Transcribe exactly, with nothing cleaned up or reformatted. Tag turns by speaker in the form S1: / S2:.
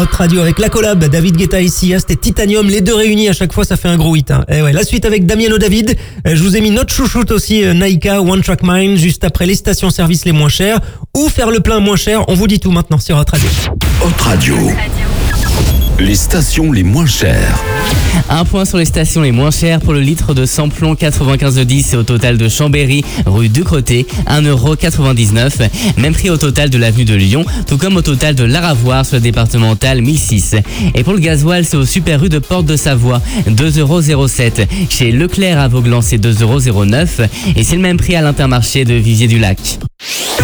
S1: Hot Radio avec la collab. David Guetta et Sia, c'était Titanium. Les deux réunis à chaque fois, ça fait un gros hit. Hein. Et ouais, la suite avec Damiano David. Je vous ai mis notre chouchoute aussi, Naika, One Track Mind, juste après les stations-service les moins chères. Ou faire le plein moins cher. On vous dit tout maintenant sur Hot Radio.
S2: Hot Radio. Les stations les moins chères.
S3: Un point sur les stations les moins chères pour le litre de samplon quatre-vingt-quinze de dix et au total de Chambéry, rue Ducrotté, un euro quatre-vingt-dix-neuf. Même prix au total de l'avenue de Lyon, tout comme au total de l'Aravoire sur le départemental mille six. Et pour le gasoil, c'est au super rue de Porte de Savoie, deux euros zéro sept. Chez Leclerc à Vauglan, c'est deux euros zéro neuf. Et c'est le même prix à l'Intermarché de Vivier-du-Lac.